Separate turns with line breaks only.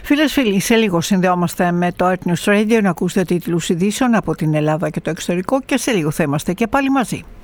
Φίλες, φίλοι, σε λίγο συνδεόμαστε με το Earth News Radio να ακούσετε τίτλους ειδήσεων από την Ελλάδα και το εξωτερικό και σε λίγο θα είμαστε και πάλι μαζί.